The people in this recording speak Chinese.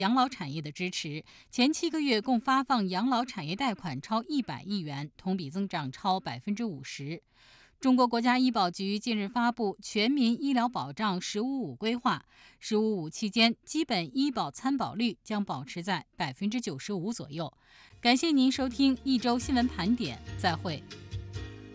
养老产业的支持，前7个月共发放养老产业贷款超100亿元，同比增长超50%。中国国家医保局近日发布全民医疗保障“十五五”规划，“十五五”期间，基本医保参保率将保持在95%左右。感谢您收听一周新闻盘点，再会。